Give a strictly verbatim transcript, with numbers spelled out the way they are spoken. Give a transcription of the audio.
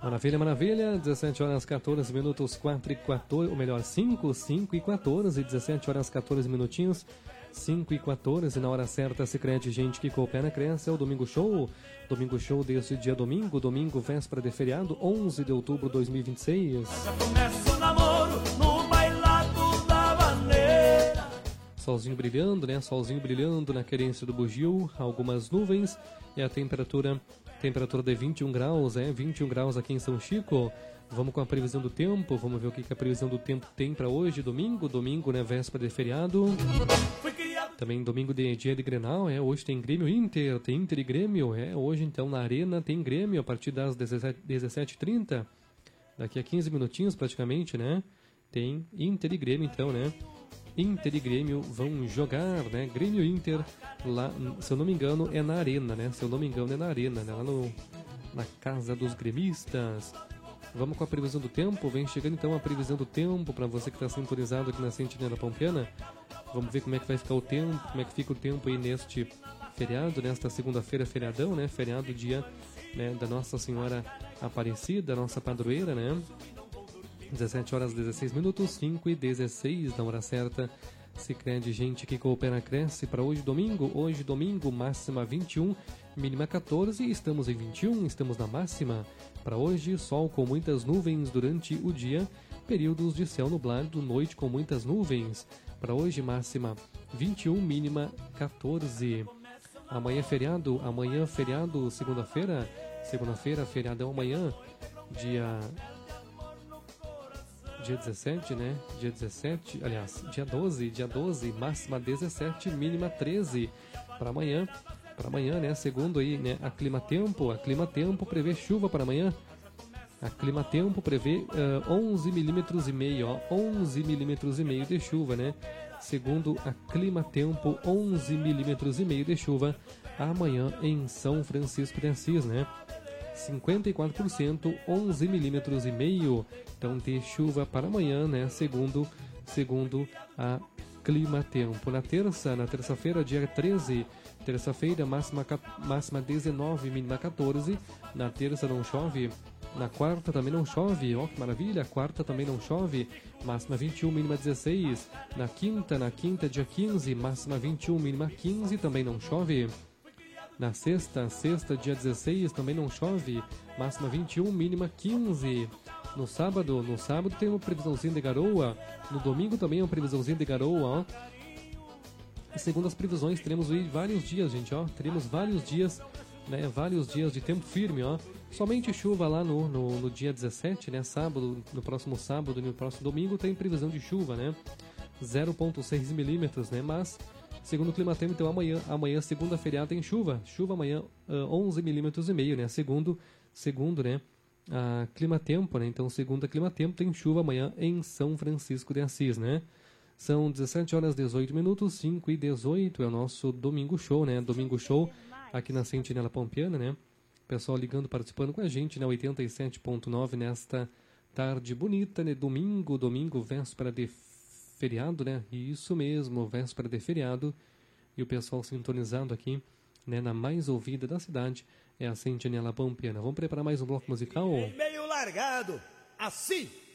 Maravilha, maravilha, dezessete horas quatorze minutos, quatro e quatorze, ou melhor, cinco, cinco e quatorze, dezessete horas quatorze minutinhos, cinco e quatorze, na hora certa, Sicredi, gente que coopera, cresce, é o Domingo Show, Domingo Show desse dia domingo, domingo, véspera de feriado, onze de outubro de dois mil e vinte e seis. Já começa o namoro no bailado da maneira. Solzinho brilhando, né, solzinho brilhando na querência do bugio, algumas nuvens, e a temperatura... Temperatura de vinte e um graus, é, vinte e um graus aqui em São Chico. Vamos com a previsão do tempo, vamos ver o que, que a previsão do tempo tem para hoje, domingo, domingo, né, véspera de feriado. Também domingo de dia de Grenal, é, hoje tem Grêmio Inter, tem Inter e Grêmio, é, hoje então na Arena tem Grêmio a partir das dezessete e trinta, daqui a quinze minutinhos praticamente, né, tem Inter e Grêmio então, né. Inter e Grêmio vão jogar, né? Grêmio e Inter, lá, se eu não me engano, é na Arena, né? Se eu não me engano, é na Arena, né? Lá no, na casa dos gremistas. Vamos com a previsão do tempo. Vem chegando então a previsão do tempo para você que está sintonizado aqui na Sentinela Pampiana. Vamos ver como é que vai ficar o tempo, como é que fica o tempo aí neste feriado, nesta segunda-feira, feriadão, né? Feriado, dia, né, da Nossa Senhora Aparecida, nossa padroeira, né? dezessete horas dezesseis minutos, cinco e dezesseis, na hora certa. Sicredi, gente que coopera, cresce. Para hoje domingo, hoje domingo, máxima vinte e um, mínima catorze, estamos em vinte e um, estamos na máxima. Para hoje, sol com muitas nuvens durante o dia, períodos de céu nublado, noite com muitas nuvens. Para hoje, máxima vinte e um, mínima catorze. Amanhã feriado, amanhã feriado, segunda-feira, segunda-feira, feriadão amanhã, dia... Dia dezessete, né? Dia dezessete, aliás, dia doze, dia doze, máxima dezessete, mínima treze. Para amanhã, para amanhã, né? Segundo aí, né? A Climatempo, a Climatempo prevê chuva para amanhã. A Climatempo prevê uh, onze milímetros e meio, ó, onze milímetros e meio de chuva, né? Segundo a Climatempo, onze milímetros e meio de chuva amanhã em São Francisco de Assis, né? cinquenta e quatro por cento, onze milímetros e meio. Então tem chuva para amanhã, né? Segundo, segundo a Climatempo. Na terça, na terça-feira, dia treze, terça-feira, máxima, máxima dezenove, mínima catorze. Na terça não chove. Na quarta também não chove. Ó, que maravilha! Quarta também não chove. Máxima vinte e um, mínima dezesseis. Na quinta, na quinta, dia quinze, máxima vinte e um, mínima quinze, também não chove. Na sexta, sexta, dia dezesseis, também não chove, máxima vinte e um, mínima quinze. No sábado, no sábado tem uma previsãozinha de garoa, no domingo também é uma previsãozinha de garoa, ó. E segundo as previsões, teremos aí vários dias, gente, ó, teremos vários dias, né, vários dias de tempo firme, ó. Somente chuva lá no, no, no dia dezessete, né, sábado, no próximo sábado e no próximo domingo tem previsão de chuva, né, zero vírgula seis milímetros, né, mas... Segundo o Climatempo, então amanhã, amanhã segunda-feira tem chuva, chuva amanhã uh, onze milímetros e meio, né? Segundo, segundo, né? A Climatempo, né? Então segundo a Climatempo tem chuva amanhã em São Francisco de Assis, né? São dezessete horas dezoito minutos, cinco e dezoito, é o nosso Domingo Show, né? Domingo Show aqui na Sentinela Pampiana, né? Pessoal ligando, participando com a gente, né? oitenta e sete ponto nove nesta tarde bonita, né? Domingo, domingo, véspera de feriado, né? Isso mesmo, véspera de feriado. E o pessoal sintonizando aqui, né, na mais ouvida da cidade, é a Sentinela Pampiana. Vamos preparar mais um bloco musical? Meio largado, assim.